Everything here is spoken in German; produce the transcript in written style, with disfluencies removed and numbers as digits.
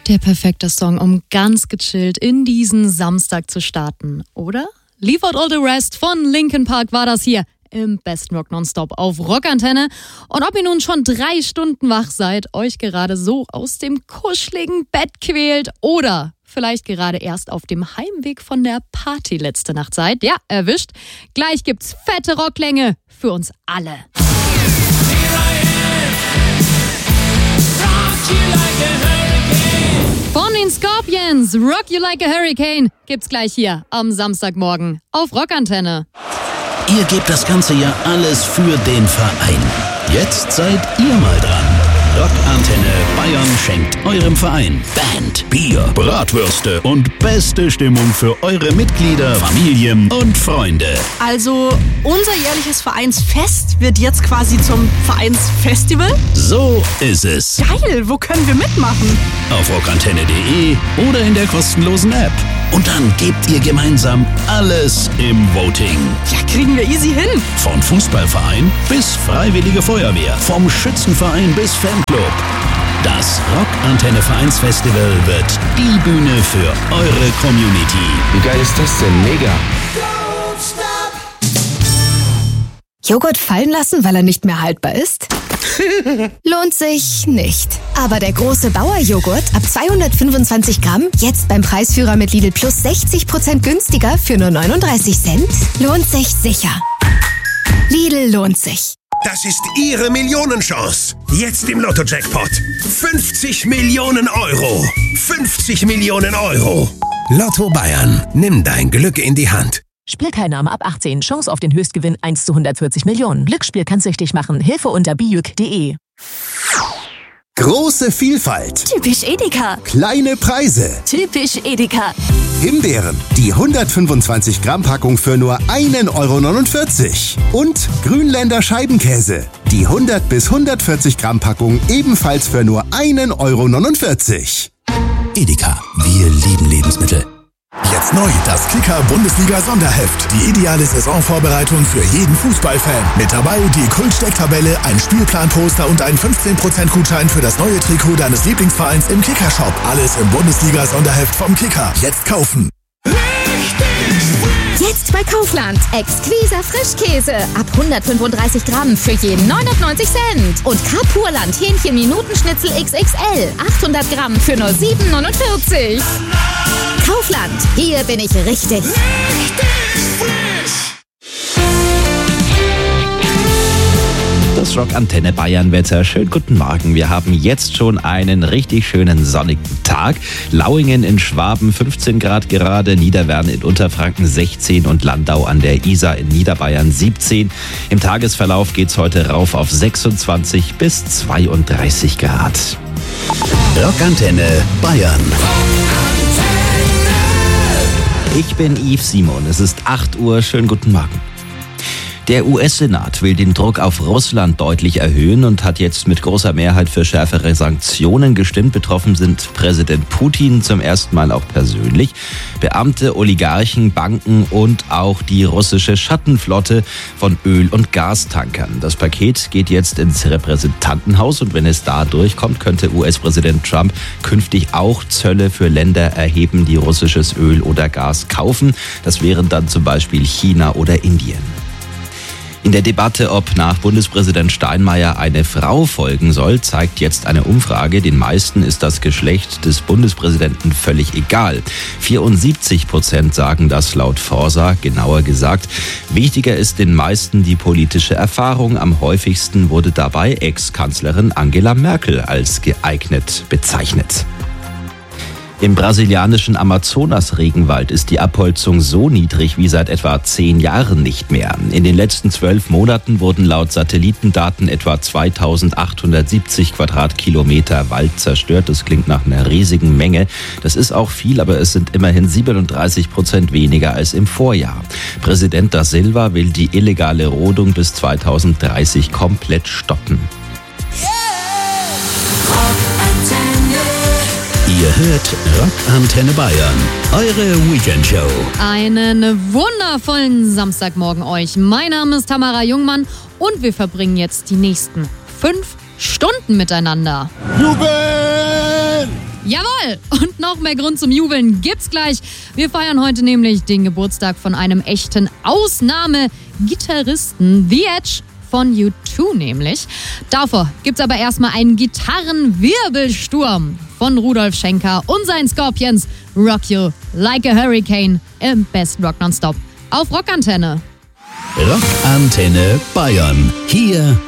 Der perfekte Song, um ganz gechillt in diesen Samstag zu starten, oder? Leave Out All The Rest von Linkin Park war das hier im besten Rock Nonstop auf Rockantenne. Und ob ihr nun schon 3 Stunden wach seid, euch gerade so aus dem kuscheligen Bett quält oder vielleicht gerade erst auf dem Heimweg von der Party letzte Nacht seid, ja, erwischt. Gleich gibt's fette Rocklänge für uns alle. Von den Scorpions, Rock You Like a Hurricane, gibt's gleich hier am Samstagmorgen auf Rockantenne. Ihr gebt das ganze Jahr alles für den Verein. Jetzt seid ihr mal dran. Rockantenne Bayern schenkt eurem Verein Band, Bier, Bratwürste und beste Stimmung für eure Mitglieder, Familien und Freunde. Also unser jährliches Vereinsfest wird jetzt quasi zum Vereinsfestival? So ist es. Geil, wo können wir mitmachen? Auf rockantenne.de oder in der kostenlosen App. Und dann gebt ihr gemeinsam alles im Voting. Ja, kriegen wir easy hin. Von Fußballverein bis Freiwillige Feuerwehr, vom Schützenverein bis Fanclub. Das Rockantenne-Vereinsfestival wird die Bühne für eure Community. Wie geil ist das denn? Mega. Joghurt fallen lassen, weil er nicht mehr haltbar ist? Lohnt sich nicht. Aber der große Bauer-Joghurt ab 225 Gramm, jetzt beim Preisführer mit Lidl Plus 60% günstiger für nur 39 Cent, lohnt sich sicher. Lidl lohnt sich. Das ist Ihre Millionenchance. Jetzt im Lotto-Jackpot. 50 Millionen Euro. 50 Millionen Euro. Lotto Bayern. Nimm dein Glück in die Hand. Spielteilnahme ab 18. Chance auf den Höchstgewinn 1 zu 140 Millionen. Glücksspiel kann süchtig machen. Hilfe unter bijuk.de. Große Vielfalt. Typisch Edeka. Kleine Preise. Typisch Edeka. Himbeeren. Die 125 Gramm Packung für nur 1,49 €. Und Grünländer Scheibenkäse. Die 100 bis 140 Gramm Packung ebenfalls für nur 1,49 €. Edeka, wir lieben Lebensmittel. Jetzt neu, das Kicker-Bundesliga-Sonderheft. Die ideale Saisonvorbereitung für jeden Fußballfan. Mit dabei die Kult-Stecktabelle, ein Spielplan-Poster und ein 15% Gutschein für das neue Trikot deines Lieblingsvereins im Kicker-Shop. Alles im Bundesliga-Sonderheft vom Kicker. Jetzt kaufen. Jetzt bei Kaufland. Exquiser Frischkäse. Ab 135 Gramm für jeden 99 Cent. Und Carpurland Hähnchen-Minutenschnitzel XXL. 800 Gramm für nur 7,49 €. Kaufland. Hier bin ich richtig. Das Rockantenne Bayern Wetter. Schönen guten Morgen. Wir haben jetzt schon einen richtig schönen sonnigen Tag. Lauingen in Schwaben 15 Grad gerade, Niederwern in Unterfranken 16 und Landau an der Isar in Niederbayern 17. Im Tagesverlauf geht's heute rauf auf 26 bis 32 Grad. Rockantenne Bayern. Ich bin Yves Simon. Es ist 8 Uhr. Schönen guten Morgen. Der US-Senat will den Druck auf Russland deutlich erhöhen und hat jetzt mit großer Mehrheit für schärfere Sanktionen gestimmt. Betroffen sind Präsident Putin zum ersten Mal auch persönlich, Beamte, Oligarchen, Banken und auch die russische Schattenflotte von Öl- und Gastankern. Das Paket geht jetzt ins Repräsentantenhaus und wenn es da durchkommt, könnte US-Präsident Trump künftig auch Zölle für Länder erheben, die russisches Öl oder Gas kaufen. Das wären dann zum Beispiel China oder Indien. In der Debatte, ob nach Bundespräsident Steinmeier eine Frau folgen soll, zeigt jetzt eine Umfrage, den meisten ist das Geschlecht des Bundespräsidenten völlig egal. 74% sagen das laut Forsa, genauer gesagt. Wichtiger ist den meisten die politische Erfahrung. Am häufigsten wurde dabei Ex-Kanzlerin Angela Merkel als geeignet bezeichnet. Im brasilianischen Amazonas-Regenwald ist die Abholzung so niedrig wie seit etwa 10 Jahren nicht mehr. In den letzten 12 Monaten wurden laut Satellitendaten etwa 2870 Quadratkilometer Wald zerstört. Das klingt nach einer riesigen Menge. Das ist auch viel, aber es sind immerhin 37% weniger als im Vorjahr. Präsident da Silva will die illegale Rodung bis 2030 komplett stoppen. Ihr hört Rockantenne Bayern, eure Weekendshow. Einen wundervollen Samstagmorgen euch. Mein Name ist Tamara Jungmann und wir verbringen jetzt die nächsten 5 Stunden miteinander. Jubel! Jawohl! Und noch mehr Grund zum Jubeln gibt's gleich. Wir feiern heute nämlich den Geburtstag von einem echten Ausnahme-Gitarristen, The Edge von U2 nämlich. Davor gibt's aber erstmal einen Gitarrenwirbelsturm von Rudolf Schenker und seinen Scorpions. Rock You Like a Hurricane im besten Rock Nonstop auf Rockantenne. Rockantenne Bayern. Hier